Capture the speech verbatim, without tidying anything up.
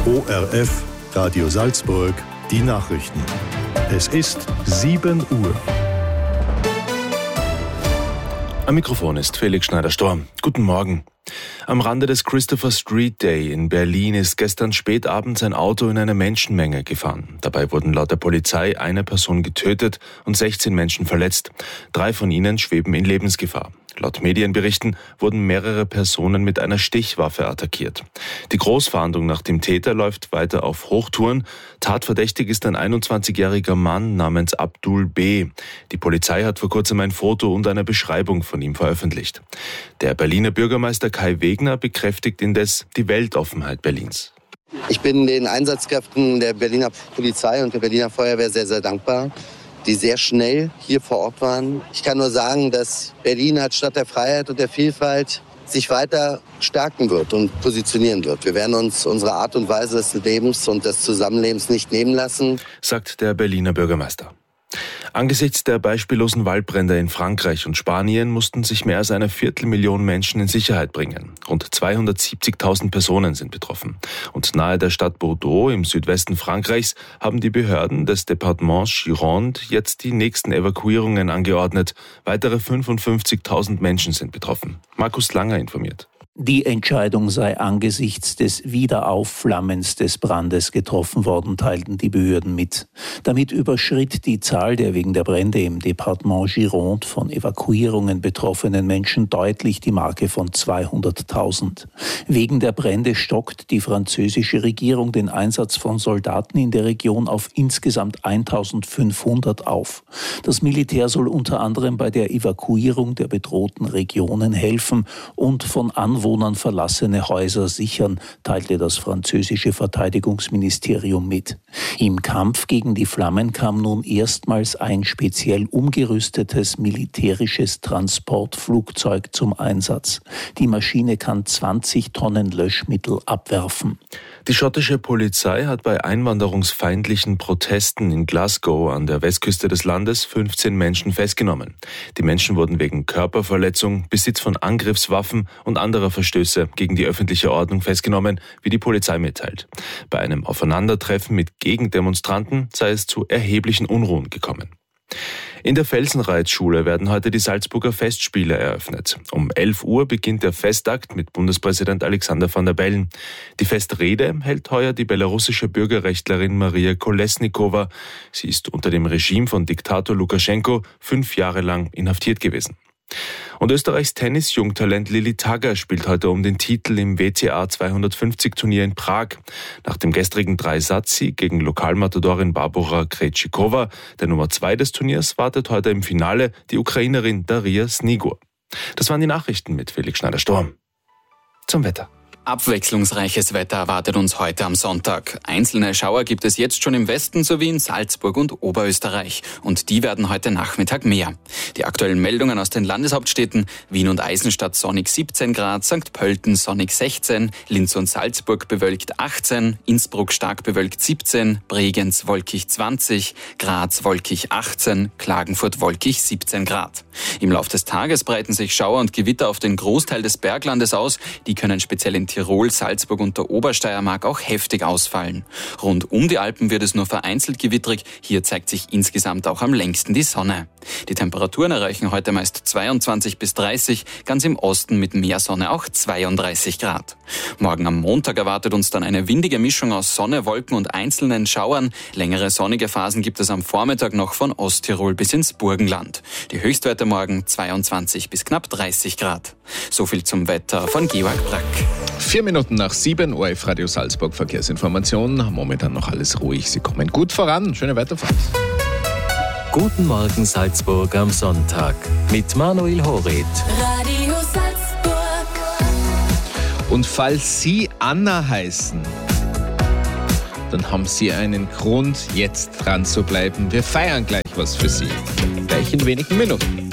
O R F, Radio Salzburg, die Nachrichten. Es ist sieben Uhr. Am Mikrofon ist Felix Schneider-Storm. Guten Morgen. Am Rande des Christopher Street Day in Berlin ist gestern spät abends ein Auto in eine Menschenmenge gefahren. Dabei wurden laut der Polizei eine Person getötet und sechzehn Menschen verletzt. Drei von ihnen schweben in Lebensgefahr. Laut Medienberichten wurden mehrere Personen mit einer Stichwaffe attackiert. Die Großfahndung nach dem Täter läuft weiter auf Hochtouren. Tatverdächtig ist ein einundzwanzigjähriger Mann namens Abdul B. Die Polizei hat vor kurzem ein Foto und eine Beschreibung von ihm veröffentlicht. Der Berliner Bürgermeister Kai Wegner bekräftigt indes die Weltoffenheit Berlins. Ich bin den Einsatzkräften der Berliner Polizei und der Berliner Feuerwehr sehr, sehr dankbar, die sehr schnell hier vor Ort waren. Ich kann nur sagen, dass Berlin als Stadt der Freiheit und der Vielfalt sich weiter stärken wird und positionieren wird. Wir werden uns unsere Art und Weise des Lebens und des Zusammenlebens nicht nehmen lassen, sagt der Berliner Bürgermeister. Angesichts der beispiellosen Waldbrände in Frankreich und Spanien mussten sich mehr als eine Viertelmillion Menschen in Sicherheit bringen. Rund zweihundertsiebzigtausend Personen sind betroffen. Und nahe der Stadt Bordeaux im Südwesten Frankreichs haben die Behörden des Departements Gironde jetzt die nächsten Evakuierungen angeordnet. Weitere fünfundfünfzigtausend Menschen sind betroffen. Markus Langer informiert. Die Entscheidung sei angesichts des Wiederaufflammens des Brandes getroffen worden, teilten die Behörden mit. Damit überschritt die Zahl der wegen der Brände im Departement Gironde von Evakuierungen betroffenen Menschen deutlich die Marke von zweihunderttausend. Wegen der Brände stockt die französische Regierung den Einsatz von Soldaten in der Region auf insgesamt eintausendfünfhundert auf. Das Militär soll unter anderem bei der Evakuierung der bedrohten Regionen helfen und von Anwohnern verlassene Häuser sichern, teilte das französische Verteidigungsministerium mit. Im Kampf gegen die Flammen kam nun erstmals ein speziell umgerüstetes militärisches Transportflugzeug zum Einsatz. Die Maschine kann zwanzig Tonnen Löschmittel abwerfen. Die schottische Polizei hat bei einwanderungsfeindlichen Protesten in Glasgow an der Westküste des Landes fünfzehn Menschen festgenommen. Die Menschen wurden wegen Körperverletzung, Besitz von Angriffswaffen und anderer Verstöße gegen die öffentliche Ordnung festgenommen, wie die Polizei mitteilt. Bei einem Aufeinandertreffen mit Gegendemonstranten sei es zu erheblichen Unruhen gekommen. In der Felsenreitschule werden heute die Salzburger Festspiele eröffnet. Um elf Uhr beginnt der Festakt mit Bundespräsident Alexander Van der Bellen. Die Festrede hält heuer die belarussische Bürgerrechtlerin Maria Kolesnikova. Sie ist unter dem Regime von Diktator Lukaschenko fünf Jahre lang inhaftiert gewesen. Und Österreichs Tennis-Jungtalent Lilly Tagger spielt heute um den Titel im W T A zweihundertfünfzig-Turnier in Prag. Nach dem gestrigen Dreisatz-Sieg gegen Lokalmatadorin Barbora Krejcikova, der Nummer zwei des Turniers, wartet heute im Finale die Ukrainerin Daria Snigur. Das waren die Nachrichten mit Felix Schneider-Storm. Zum Wetter. Abwechslungsreiches Wetter erwartet uns heute am Sonntag. Einzelne Schauer gibt es jetzt schon im Westen sowie in Salzburg und Oberösterreich. Und die werden heute Nachmittag mehr. Die aktuellen Meldungen aus den Landeshauptstädten: Wien und Eisenstadt sonnig siebzehn Grad, Sankt Pölten sonnig sechzehn, Linz und Salzburg bewölkt achtzehn, Innsbruck stark bewölkt siebzehn, Bregenz wolkig zwanzig, Graz wolkig achtzehn, Klagenfurt wolkig siebzehn Grad. Im Lauf des Tages breiten sich Schauer und Gewitter auf den Großteil des Berglandes aus. Die können speziell in Tirol, Salzburg und der Obersteiermark auch heftig ausfallen. Rund um die Alpen wird es nur vereinzelt gewittrig. Hier zeigt sich insgesamt auch am längsten die Sonne. Die Temperaturen erreichen heute meist zweiundzwanzig bis dreißig, ganz im Osten mit mehr Sonne auch zweiunddreißig Grad. Morgen am Montag erwartet uns dann eine windige Mischung aus Sonne, Wolken und einzelnen Schauern. Längere sonnige Phasen gibt es am Vormittag noch von Osttirol bis ins Burgenland. Die Höchstwerte morgen zweiundzwanzig bis knapp dreißig Grad. So viel zum Wetter von Georg Brack. Vier Minuten nach sieben, O R F Radio Salzburg, Verkehrsinformation. Momentan noch alles ruhig, Sie kommen gut voran. Schöne Weiterfahrt. Guten Morgen Salzburg am Sonntag mit Manuel Horit. Radio Salzburg. Und falls Sie Anna heißen, dann haben Sie einen Grund, jetzt dran zu bleiben. Wir feiern gleich was für Sie. Gleich in wenigen Minuten.